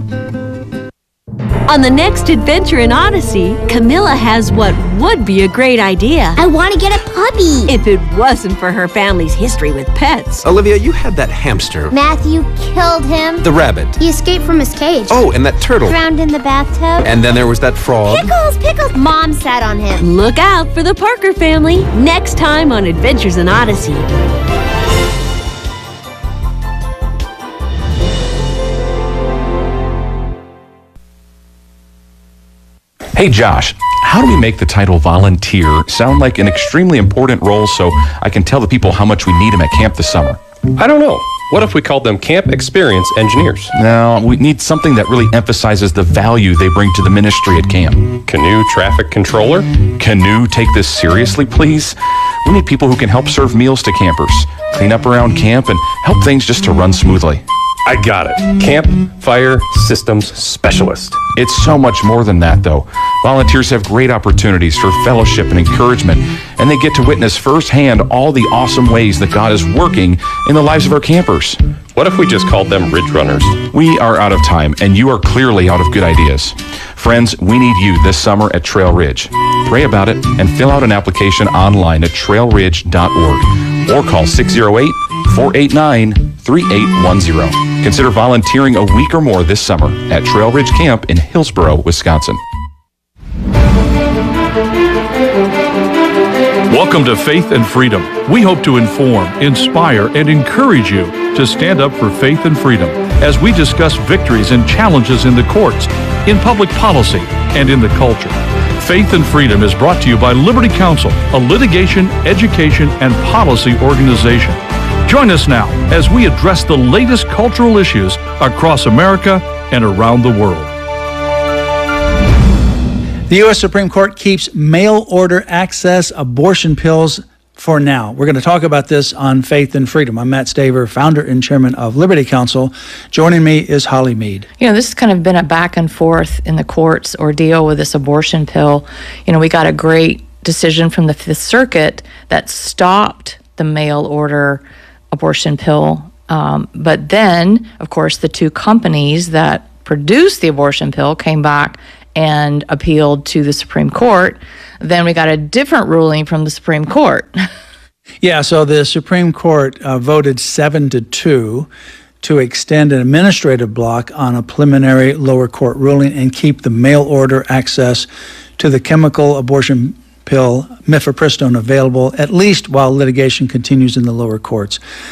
On the next adventure in Odyssey, Camilla has what would be a great idea I want to get a puppy. if it wasn't for her family's history with pets. Olivia, you had that hamster. Matthew killed him. The rabbit. He escaped from his cage. Oh, and that turtle. Drowned in the bathtub. And then there was that frog. Pickles. Mom sat on him. Look out for the Parker family next time on Adventures in Odyssey. Hey Josh, how do we make the title volunteer sound like an extremely important role so I can tell the people how much we need them at camp this summer? I don't know. What if we called them Camp Experience Engineers? No, we need something that really emphasizes the value they bring to the ministry at camp. Canoe Traffic Controller? Canoe, take this seriously, please? We need people who can help serve meals to campers, clean up around camp, and help things just to run smoothly. I got it. Camp Fire Systems Specialist. It's so much more than that, though. Volunteers have great opportunities for fellowship and encouragement, and they get to witness firsthand all the awesome ways that God is working in the lives of our campers. What if we just called them Ridge Runners? We are out of time, and you are clearly out of good ideas. Friends, we need you this summer at Trail Ridge. Pray about it and fill out an application online at trailridge.org or call 608-489-3810. Consider volunteering a week or more this summer at Trail Ridge Camp in Hillsboro, Wisconsin. Welcome to Faith and Freedom. We hope to inform, inspire, and encourage you to stand up for faith and freedom as we discuss victories and challenges in the courts, in public policy, and in the culture. Faith and Freedom is brought to you by Liberty Counsel, a litigation, education, and policy organization. Join us now as we address the latest cultural issues across America and around the world. The U.S. Supreme Court keeps mail-order access abortion pills for now. We're going to talk about this on Faith and Freedom. I'm Matt Staver, founder and chairman of Liberty Counsel. Joining me is Holly Mead. This has kind of been a back and forth in the courts ordeal with this abortion pill. We got a great decision from the Fifth Circuit that stopped the mail-order abortion pill. But then, of course, the two companies that produced the abortion pill came back and appealed to the Supreme Court. Then we got a different ruling from the Supreme Court. Yeah, so the Supreme Court voted 7-2 to extend an administrative block on a preliminary lower court ruling and keep the mail order access to the chemical abortion pill mifepristone available, at least while litigation continues in the lower courts.